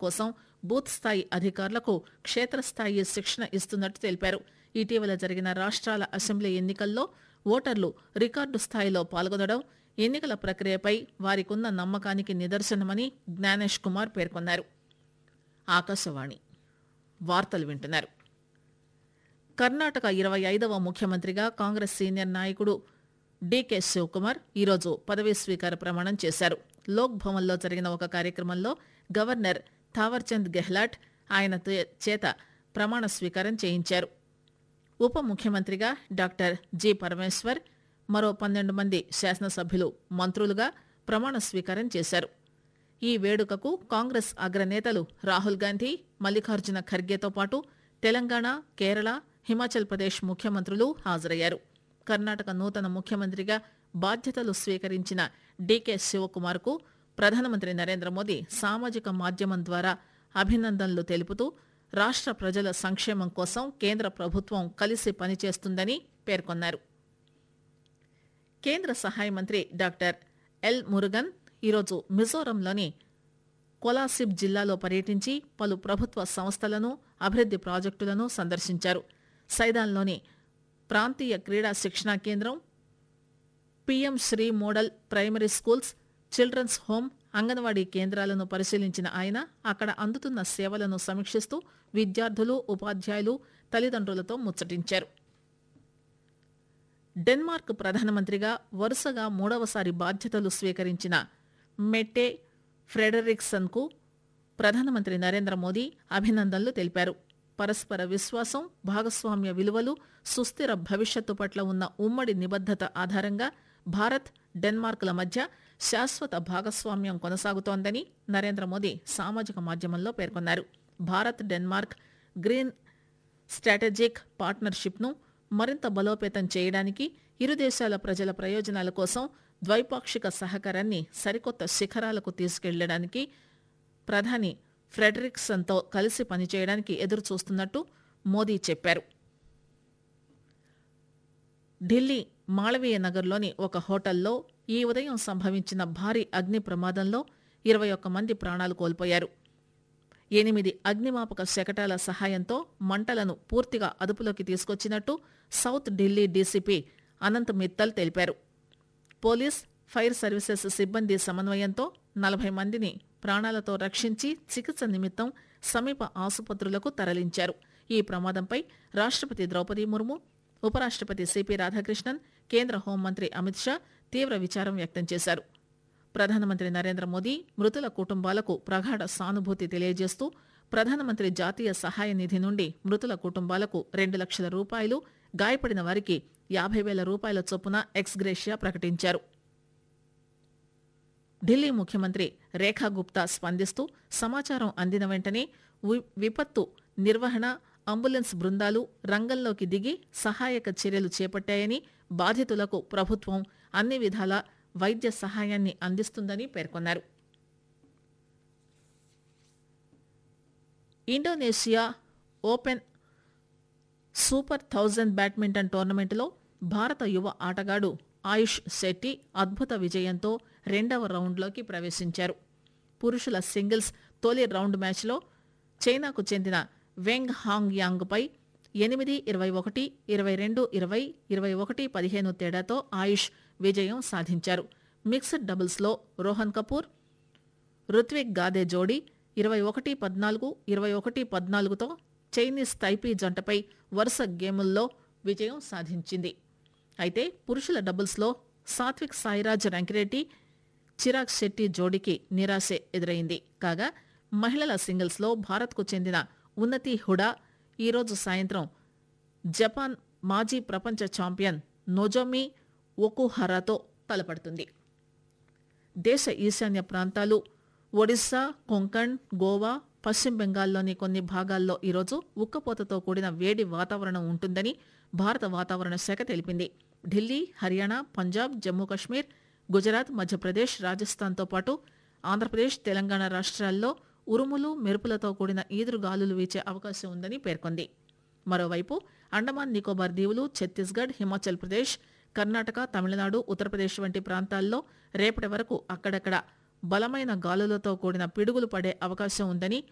కోసం బూత్ స్థాయి అధికారులకు క్షేత్రస్థాయి శిక్షణ ఇస్తున్నట్టు తెలిపారు. ఇటీవల జరిగిన రాష్ట్రాల అసెంబ్లీ ఎన్నికల్లో ఓటర్లు రికార్డు స్థాయిలో పాల్గొనడం ఎన్నికల ప్రక్రియపై వారికున్న నమ్మకానికి నిదర్శనమని జ్ఞానేష్ కుమార్ పేర్కొన్నారు. ఆకాశవాణి వార్తలు వింటున్నారు. కర్ణాటక 25వ ముఖ్యమంత్రిగా కాంగ్రెస్ సీనియర్ నాయకుడు డీకే శివకుమార్ ఈరోజు పదవీ స్వీకార ప్రమాణం చేశారు. లోక్ భవన్లో జరిగిన ఒక కార్యక్రమంలో గవర్నర్ థావర్చంద్ గెహ్లాట్ ఆయన చేత ప్రమాణ స్వీకారం చేయించారు. ఉప ముఖ్యమంత్రిగా డాక్టర్ జి పరమేశ్వర్, మరో 12 మంది శాసనసభ్యులు మంత్రులుగా ప్రమాణ స్వీకారం చేశారు. ఈ వేడుకకు కాంగ్రెస్ అగ్రనేతలు రాహుల్ గాంధీ, మల్లికార్జున ఖర్గేతో పాటు తెలంగాణ, కేరళ, హిమాచల్ ప్రదేశ్ ముఖ్యమంత్రులు హాజరయ్యారు. కర్ణాటక నూతన ముఖ్యమంత్రిగా బాధ్యతలు స్వీకరించిన డీకే శివకుమార్ కు ప్రధానమంత్రి నరేంద్ర మోదీ సామాజిక మాధ్యమం ద్వారా అభినందనలు తెలుపుతూ రాష్ట్ర ప్రజల సంక్షేమం కోసం కేంద్ర ప్రభుత్వం కలిసి పనిచేస్తుందని పేర్కొన్నారు. కేంద్ర సహాయ మంత్రి డాక్టర్ ఎల్ మురుగన్ ఈరోజు మిజోరంలోని కొలాసిబ్ జిల్లాలో పర్యటించి పలు ప్రభుత్వ సంస్థలను, అభివృద్ది ప్రాజెక్టులను సందర్శించారు. సైదాన్లోని ప్రాంతీయ క్రీడా శిక్షణా కేంద్రం, PM Shri model primary schools, children's home, anganwadi కేంద్రాలను పరిశీలించిన ఆయన అక్కడ అందుతున్న సేవలను సమీక్షిస్తూ విద్యార్థులు, ఉపాధ్యాయులు, తల్లిదండ్రులతో ముచ్చటించారు. డెన్మార్క్ ప్రధానమంత్రిగా వరుసగా 3వసారి బాధ్యతలు స్వీకరించిన మెట్టే ఫ్రెడరిక్సన్ కు ప్రధానమంత్రి నరేంద్ర మోదీ అభినందనలు తెలిపారు. పరస్పర విశ్వాసం, భాగస్వామ్య విలువలు, సుస్థిర భవిష్యత్తు పట్ల ఉన్న ఉమ్మడి నిబద్దత ఆధారంగా భారత్, డెన్మార్క్ల మధ్య శాశ్వత భాగస్వామ్యం కొనసాగుతోందని నరేంద్ర మోదీ సామాజిక మాధ్యమంలో పేర్కొన్నారు. Bharat, Denmark green strategic partnership ను మరింత బలోపేతం చేయడానికి, ఇరు దేశాల ప్రజల ప్రయోజనాల కోసం ద్వైపాక్షిక సహకారాన్ని సరికొత్త శిఖరాలకు తీసుకెళ్లడానికి ప్రధాని ఫ్రెడరిక్సన్తో కలిసి పనిచేయడానికి ఎదురుచూస్తున్నట్టు మోదీ చెప్పారు. ఢిల్లీ మాళవీయ నగర్లోని ఒక హోటల్లో ఈ ఉదయం సంభవించిన భారీ అగ్ని ప్రమాదంలో 21 మంది ప్రాణాలు కోల్పోయారు. 8 అగ్నిమాపక శకటాల సహాయంతో మంటలను పూర్తిగా అదుపులోకి తీసుకొచ్చినట్టు సౌత్ ఢిల్లీ డీసీపీ అనంత్ మిత్తల్ తెలిపారు. పోలీస్, ఫైర్ సర్వీసెస్ సిబ్బంది సమన్వయంతో 40 మందిని ప్రాణాలతో రక్షించి చికిత్స నిమిత్తం సమీప ఆసుపత్రులకు తరలించారు. ఈ ప్రమాదంపై రాష్ట్రపతి ద్రౌపది ముర్ము, ఉపరాష్ట్రపతి సిపి రాధాకృష్ణన్, కేంద్ర హోంమంత్రి అమిత్ షా తీవ్ర విచారం వ్యక్తం చేశారు. ప్రధానమంత్రి నరేంద్ర మోదీ మృతుల కుటుంబాలకు ప్రగాఢ సానుభూతి తెలియజేస్తూ ప్రధానమంత్రి జాతీయ సహాయ నిధి నుండి మృతుల కుటుంబాలకు 2 లక్షల రూపాయలు, గాయపడిన వారికి 50,000 రూపాయల చొప్పున ఎక్స్గ్రేషియా ప్రకటించారు. ఢిల్లీ ముఖ్యమంత్రి రేఖా గుప్తా స్పందిస్తూ సమాచారం అందిన వెంటనే విపత్తు నిర్వహణ, అంబులెన్స్ బృందాలు రంగంలోకి దిగి సహాయక చర్యలు చేపట్టాయని, బాధితులకు ప్రభుత్వం అన్ని విధాల వైద్య సహాయాన్ని అందిస్తుందని పేర్కొన్నారు. ఇండోనేషియా ఓపెన్ సూపర్ 1000 బ్యాడ్మింటన్ టోర్నమెంటులో భారత యువ ఆటగాడు ఆయుష్ శెట్టి అద్భుత విజయంతో 2వ రౌండ్లోకి ప్రవేశించారు. పురుషుల సింగిల్స్ తొలి రౌండ్ మ్యాచ్లో చైనాకు చెందిన వెంగ్ హాంగ్ యాంగ్ పై 8-21, 22-20, 21-15 తేడాతో ఆయుష్ విజయం సాధించారు. మిక్స్డ్ డబుల్స్ లో రోహన్ కపూర్, రుత్విక్ గాదే జోడీ 21-14, 21-14తో చైనీస్ తైపీ జంటపై వరుస గేముల్లో విజయం సాధించింది. అయితే పురుషుల డబుల్స్ లో సాత్విక్ సాయిరాజ్ రంకిరెడ్డి, చిరాగ్ శెట్టి జోడీకి నిరాశే ఎదురైంది. కాగా మహిళల సింగిల్స్ లో భారత్ కు చెందిన ఉన్నతి హుడా ఈరోజు సాయంత్రం జపాన్ మాజీ ప్రపంచ ఛాంపియన్ నొజోమి ఒకుహరాతో తలపడుతుంది. దేశ ఈశాన్య ప్రాంతాలు, ఒడిశా, కొంకణ్, గోవా, పశ్చిమ బెంగాల్లోని కొన్ని భాగాల్లో ఈరోజు ఉక్కపోతతో కూడిన వేడి వాతావరణం ఉంటుందని భారత వాతావరణ శాఖ తెలిపింది. ఢిల్లీ, హర్యానా, పంజాబ్, జమ్మూ కశ్మీర్, గుజరాత్, మధ్యప్రదేశ్, రాజస్థాన్తో పాటు ఆంధ్రప్రదేశ్, తెలంగాణ రాష్ట్రాల్లో ఉరుములు, మెరుపులతో కూడిన ఈదురుగాలులు వీచే అవకాశం ఉందని పేర్కొంది. మరోవైపు అండమాన్ నికోబార్ దీవులు, ఛత్తీస్గఢ్, హిమాచల్ ప్రదేశ్, కర్ణాటక, తమిళనాడు, ఉత్తరప్రదేశ్ వంటి ప్రాంతాల్లో రేపటి వరకు అక్కడక్కడ బలమైన గాలులతో కూడిన పిడుగులు పడే అవకాశం ఉందని